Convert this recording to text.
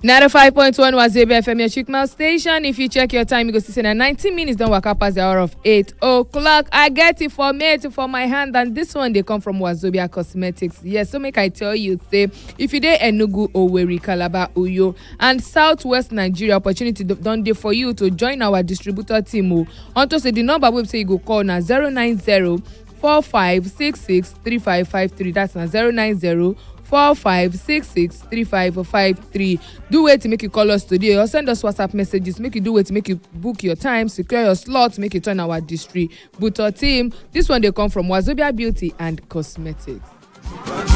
95.1 Wazobia FM, your Chikmal station. If you check your time, you go see say 19 minutes don't work up past the hour of 8 o'clock. I get it for my hand, and this one they come from Wazobia Cosmetics. Yes, so make I tell you, say if you dey Enugu, Owerri, Calabar, Uyo, and Southwest Nigeria, opportunity done there for you to join our distributor team. Unto say the number we say you go call na 090-4566-3553. That's na 090-4566-3553. Do wait to make you call us today or send us WhatsApp messages. Make you do wait to make you book your time, secure your slot, make you join our distributor team. This one they come from Wazobia Beauty and Cosmetics.